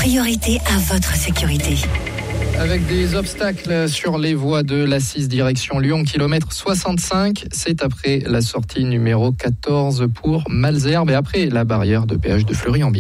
priorité à votre sécurité. Avec des obstacles sur les voies de l'A6 direction Lyon, kilomètre 65. C'est après la sortie numéro 14 pour Malesherbes et après la barrière de péage de Fleury-en-Bière.